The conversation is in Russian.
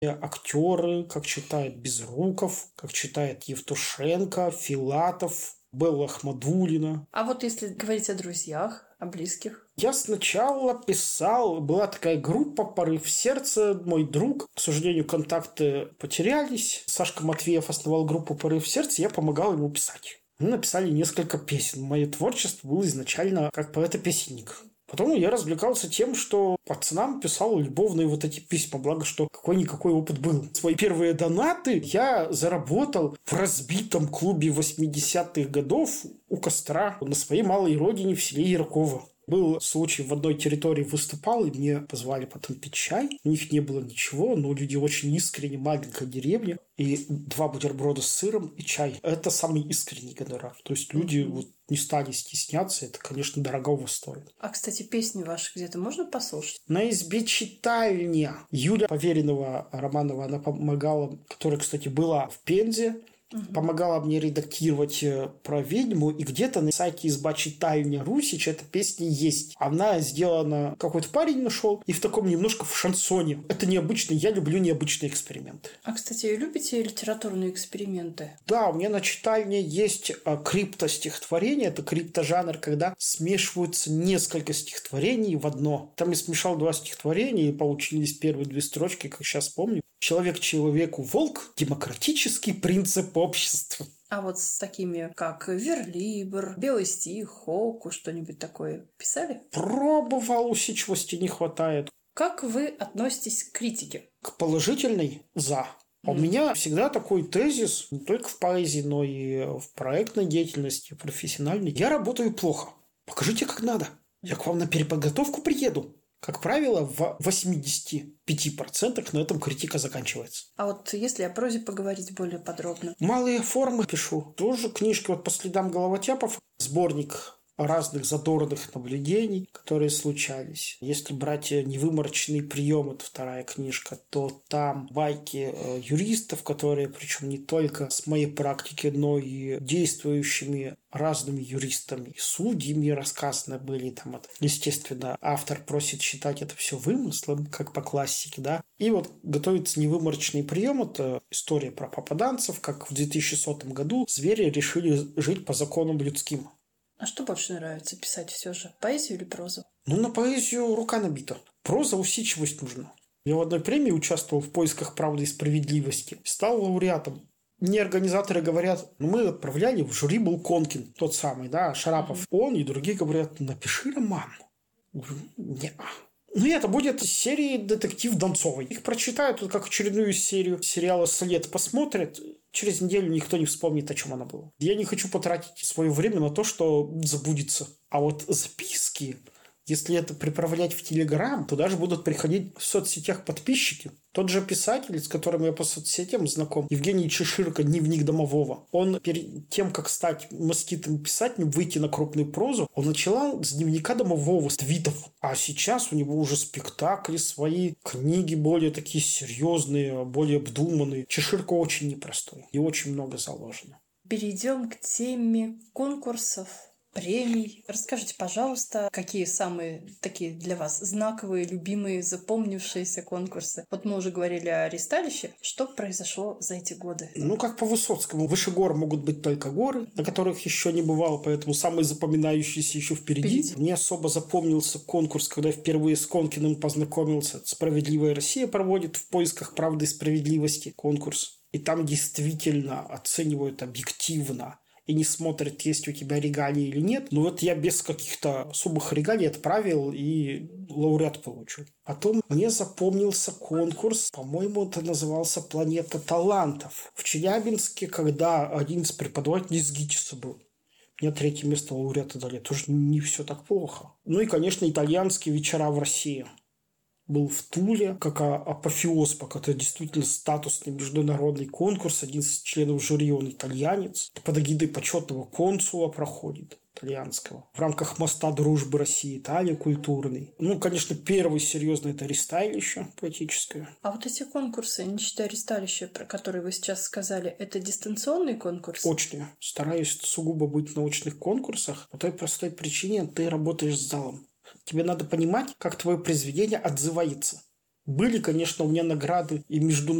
актеры, как читает Безруков, как читает Евтушенко, Филатов, Белла Ахмадуллина. А вот если говорить о друзьях, о близких? Я сначала писал, была такая группа «Порыв сердца», мой друг, к сожалению, контакты потерялись. Сашка Матвеев основал группу «Порыв сердца», я помогал ему писать. Мы написали несколько песен. Мое творчество было изначально как поэт-песенник. Потом я развлекался тем, что пацанам писал любовные вот эти письма, благо, что какой-никакой опыт был. Свои первые донаты я заработал в разбитом клубе 80-х годов у костра на своей малой родине в селе Ярково. Был случай, в одной территории выступал, и мне позвали потом пить чай. У них не было ничего, но люди очень искренне, маленькая деревня, и 2 бутерброда с сыром и чай. Это самый искренний гонорар. То есть люди вот не стали стесняться, это, конечно, дорогого стоит. А, кстати, песни ваши где-то можно послушать? «На избе читальня». Юля Поверенова Романова, она помогала, которая, кстати, была в Пензе, помогала мне редактировать про ведьму, и где-то на сайте «Изба читальня Русич» эта песня есть. Она сделана, какой-то парень нашел, и в таком немножко в шансоне. Это необычно, я люблю необычные эксперименты. А, кстати, любите литературные эксперименты? Да, у меня на читальне есть криптостихотворение. Это криптожанр, когда смешиваются несколько стихотворений в одно. Там я смешал 2 стихотворения, и получились первые 2 строчки, как сейчас помню. «Человек человеку волк, демократический принцип общества». А вот с такими, как Верлибр, Белый стих, Хоку, что-нибудь такое писали? Пробовал, усидчивости не хватает. Как вы относитесь к критике? К положительной – за. У меня всегда такой тезис, не только в поэзии, но и в проектной деятельности, профессиональной. Я работаю плохо. Покажите, как надо. Я к вам на переподготовку приеду. Как правило, в 85% на этом критика заканчивается. А вот если о прозе поговорить более подробно? Малые формы пишу. Тоже книжки вот по следам головотяпов. Сборник разных задорных наблюдений, которые случались. Если брать «Невыморочный прием», это 2 книжка, то там байки юристов, которые, причем не только с моей практики, но и действующими разными юристами, судьями рассказаны были. Там, естественно, автор просит считать это все вымыслом, как по классике, да. И вот готовится «Невыморочный прием», это история про попаданцев, как в 2100 году звери решили жить по законам людским. А что больше нравится писать все же? Поэзию или прозу? На поэзию рука набита. Проза, усидчивость нужна. Я в одной премии участвовал в поисках правды и справедливости. Стал лауреатом. Мне организаторы говорят, мы отправляли, в жюри был Конкин, тот самый, да, Шарапов. Он и другие говорят, напиши роман. Не-а. И это будет из серии «Детектив Донцовой». Их прочитают, как очередную серию сериала «След» посмотрят. Через неделю никто не вспомнит, о чем она была. Я не хочу потратить свое время на то, что забудется. А вот записки, если это приправлять в Телеграм, туда же будут приходить в соцсетях подписчики. Тот же писатель, с которым я по соцсетям знаком, Евгений Чеширко, «Дневник домового», он перед тем, как стать маститым писателем, выйти на крупную прозу, он начал с «Дневника домового», с твитов. А сейчас у него уже спектакли свои, книги более такие серьезные, более обдуманные. Чеширко очень непростой и очень много заложено. Перейдем к теме конкурсов, премий. Расскажите, пожалуйста, какие самые такие для вас знаковые, любимые, запомнившиеся конкурсы? Вот мы уже говорили о «Ристалище». Что произошло за эти годы? Как по Высоцкому. Выше гор могут быть только горы, на которых еще не бывало, поэтому самые запоминающиеся еще впереди. Мне особо запомнился конкурс, когда я впервые с Конкиным познакомился. «Справедливая Россия» проводит в поисках правды и справедливости конкурс. И там действительно оценивают объективно и не смотрят, есть у тебя регалии или нет. Но вот я без каких-то особых регалий отправил и лауреат получил. Потом мне запомнился конкурс, по-моему, это назывался «Планета талантов». В Челябинске, когда один из преподавателей из ГИТИСа был. Мне 3 место лауреата дали. Тоже не все так плохо. И, конечно, итальянские вечера в России. Был в Туле, как апофеоз, пока это действительно статусный международный конкурс. Один из членов жюри, он итальянец. Под эгидой почетного консула проходит, итальянского. В рамках моста дружбы России Италия культурный. Конечно, первый серьезный это «Ристалище» поэтическое. А вот эти конкурсы, не считая «Ристалище», про которые вы сейчас сказали, это дистанционный конкурс? Очные. Стараюсь сугубо быть на очных конкурсах по той простой причине, ты работаешь с залом. Тебе надо понимать, как твое произведение отзывается. Были, конечно, у меня награды и международные,